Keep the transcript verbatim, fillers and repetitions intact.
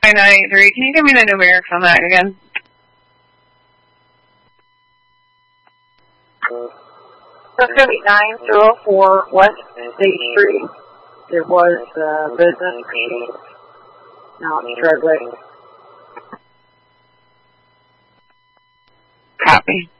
five nine eight three. Can you give me the numerics on that again? That's going to be nine oh four West State Street. It was uh, business. Now it's drug weight. Copy.